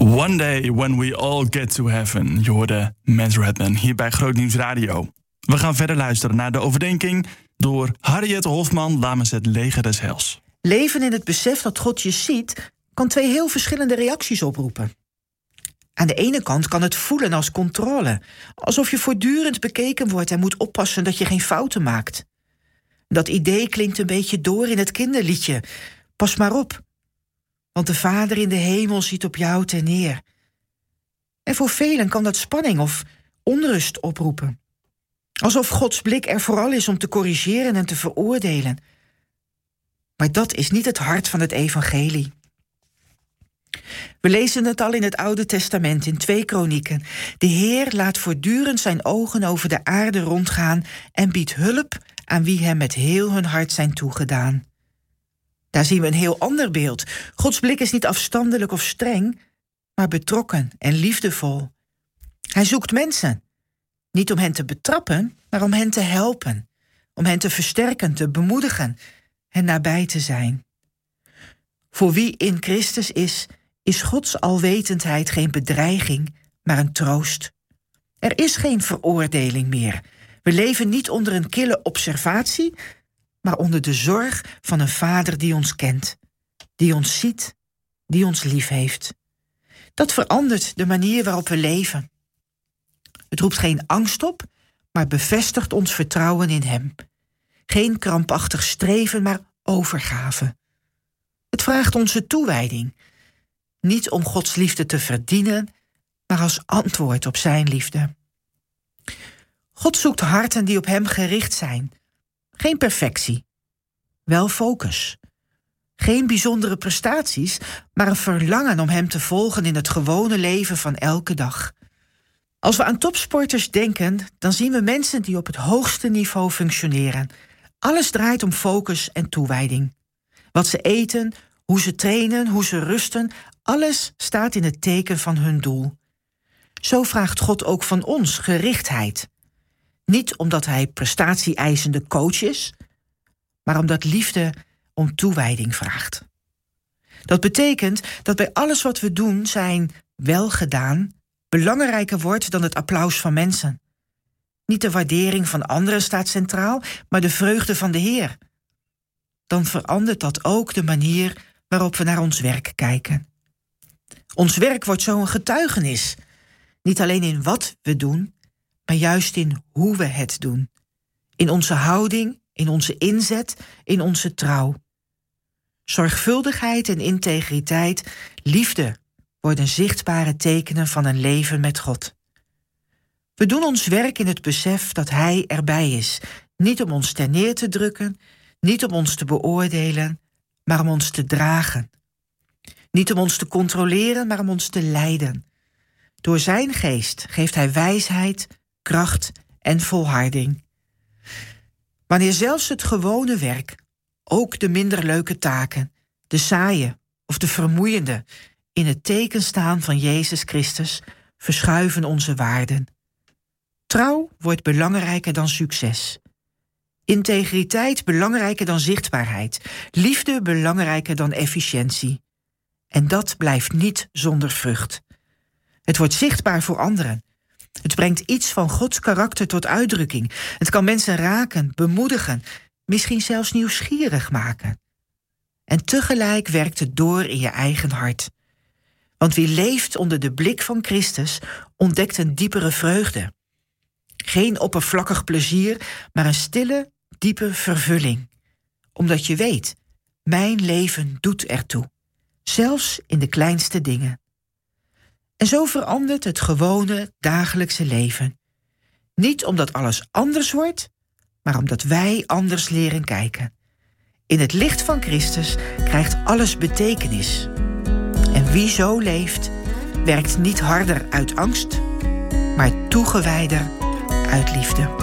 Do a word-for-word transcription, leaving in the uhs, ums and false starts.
One day when we all get to heaven. Je hoorde Mans Redman hier bij Groot Nieuws Radio. We gaan verder luisteren naar de overdenking door Harriet Hofman namens het Leger des Heils. Leven in het besef dat God je ziet kan twee heel verschillende reacties oproepen. Aan de ene kant kan het voelen als controle, alsof je voortdurend bekeken wordt en moet oppassen dat je geen fouten maakt. Dat idee klinkt een beetje door in het kinderliedje. Pas maar op, want de Vader in de hemel ziet op jou ter neer. En voor velen kan dat spanning of onrust oproepen. Alsof Gods blik er vooral is om te corrigeren en te veroordelen. Maar dat is niet het hart van het evangelie. We lezen het al in het Oude Testament, in twee Kronieken. De Heer laat voortdurend zijn ogen over de aarde rondgaan en biedt hulp aan wie hem met heel hun hart zijn toegedaan. Daar zien we een heel ander beeld. Gods blik is niet afstandelijk of streng, maar betrokken en liefdevol. Hij zoekt mensen, niet om hen te betrappen, maar om hen te helpen, om hen te versterken, te bemoedigen en nabij te zijn. Voor wie in Christus is, is Gods alwetendheid geen bedreiging, maar een troost. Er is geen veroordeling meer. We leven niet onder een kille observatie, maar onder de zorg van een Vader die ons kent, die ons ziet, die ons lief heeft. Dat verandert de manier waarop we leven. Het roept geen angst op, maar bevestigt ons vertrouwen in Hem. Geen krampachtig streven, maar overgave. Het vraagt onze toewijding. Niet om Gods liefde te verdienen, maar als antwoord op zijn liefde. God zoekt harten die op Hem gericht zijn. Geen perfectie, wel focus. Geen bijzondere prestaties, maar een verlangen om Hem te volgen in het gewone leven van elke dag. Als we aan topsporters denken, dan zien we mensen die op het hoogste niveau functioneren. Alles draait om focus en toewijding. Wat ze eten, hoe ze trainen, hoe ze rusten, alles staat in het teken van hun doel. Zo vraagt God ook van ons gerichtheid. Niet omdat Hij prestatie-eisende coach is, maar omdat liefde om toewijding vraagt. Dat betekent dat bij alles wat we doen zijn welgedaan belangrijker wordt dan het applaus van mensen. Niet de waardering van anderen staat centraal, maar de vreugde van de Heer. Dan verandert dat ook de manier waarop we naar ons werk kijken. Ons werk wordt zo een getuigenis. Niet alleen in wat we doen, maar juist in hoe we het doen. In onze houding, in onze inzet, in onze trouw. Zorgvuldigheid en integriteit, liefde worden zichtbare tekenen van een leven met God. We doen ons werk in het besef dat Hij erbij is. Niet om ons ter neer te drukken, niet om ons te beoordelen, maar om ons te dragen. Niet om ons te controleren, maar om ons te leiden. Door zijn geest geeft Hij wijsheid, kracht en volharding. Wanneer zelfs het gewone werk, ook de minder leuke taken, de saaie of de vermoeiende, in het teken staan van Jezus Christus, verschuiven onze waarden. Trouw wordt belangrijker dan succes. Integriteit belangrijker dan zichtbaarheid. Liefde belangrijker dan efficiëntie. En dat blijft niet zonder vrucht. Het wordt zichtbaar voor anderen. Het brengt iets van Gods karakter tot uitdrukking. Het kan mensen raken, bemoedigen, misschien zelfs nieuwsgierig maken. En tegelijk werkt het door in je eigen hart. Want wie leeft onder de blik van Christus ontdekt een diepere vreugde. Geen oppervlakkig plezier, maar een stille, diepe vervulling. Omdat je weet, mijn leven doet ertoe. Zelfs in de kleinste dingen. En zo verandert het gewone, dagelijkse leven. Niet omdat alles anders wordt, maar omdat wij anders leren kijken. In het licht van Christus krijgt alles betekenis. En wie zo leeft, werkt niet harder uit angst, maar toegewijder uit liefde.